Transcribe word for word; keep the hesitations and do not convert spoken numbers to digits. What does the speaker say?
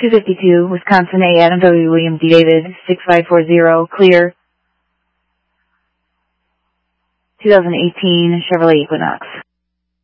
two fifty-two, Wisconsin A. Adam W. William D. David, six five four zero, clear. twenty eighteen Chevrolet Equinox.